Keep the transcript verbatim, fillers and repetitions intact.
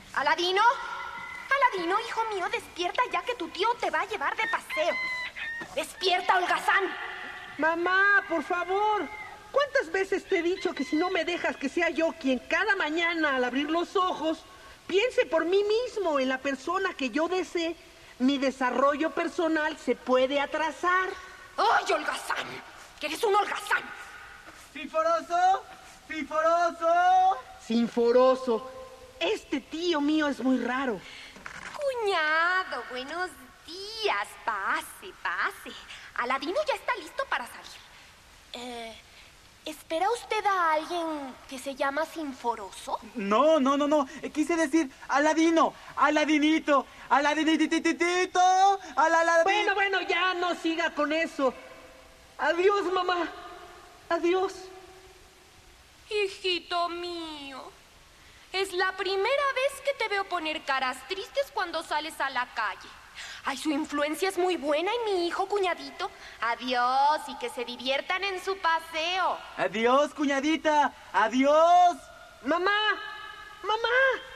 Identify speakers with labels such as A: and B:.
A: ¿Aladino? Aladino, hijo mío, despierta ya que tu tío te va a llevar de paseo. ¡Despierta, holgazán!
B: Mamá, por favor. ¿Cuántas veces te he dicho que si no me dejas que sea yo quien cada mañana al abrir los ojos piense por mí mismo en la persona que yo desee, mi desarrollo personal se puede atrasar?
A: ¡Ay, holgazán! ¡Que eres un holgazán!
C: ¡Sinforoso! ¡Sinforoso!
B: Sinforoso. Este tío mío es muy raro.
A: Cuñado, buenos días. Pase, pase. Aladino ya está listo para salir. Eh, ¿Espera usted a alguien que se llama Sinforoso?
C: No, no, no, no. Quise decir Aladino, Aladinito, Aladinitititito, Aladino.
B: Bueno, bueno, ya no siga con eso. Adiós, mamá. Adiós.
A: Hijito mío, es la primera vez que te veo poner caras tristes cuando sales a la calle. Ay, su influencia es muy buena en mi hijo, cuñadito. Adiós y que se diviertan en su paseo.
C: Adiós, cuñadita. Adiós.
B: Mamá, mamá.